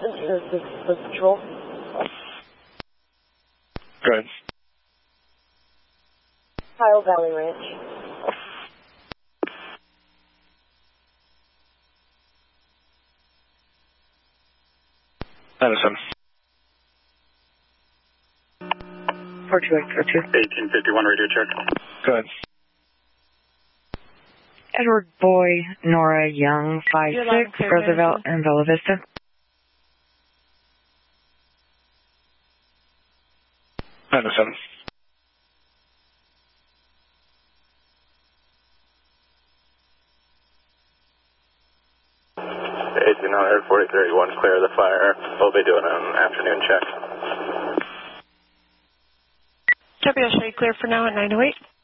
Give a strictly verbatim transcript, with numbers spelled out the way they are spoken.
This is the patrol. Good. Kyle Valley Ranch. Madison. four two eight four two. eighteen fifty-one radio check. Good. Edward Boy, Nora Young, five six, Roosevelt and Bella Vista. Madison. eighteen hundred, forty thirty-one, clear the fire. We'll be doing an afternoon check. W S A clear for now at nine oh eight.